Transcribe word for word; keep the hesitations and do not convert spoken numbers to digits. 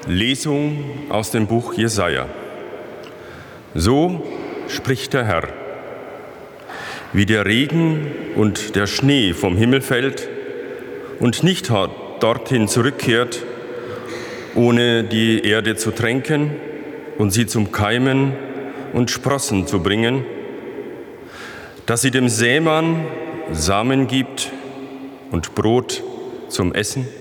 Lesung aus dem Buch Jesaja. So spricht der Herr: Wie der Regen und der Schnee vom Himmel fällt und nicht dorthin zurückkehrt, ohne die Erde zu tränken und sie zum Keimen und Sprossen zu bringen, dass sie dem Sämann Samen gibt und Brot zum Essen?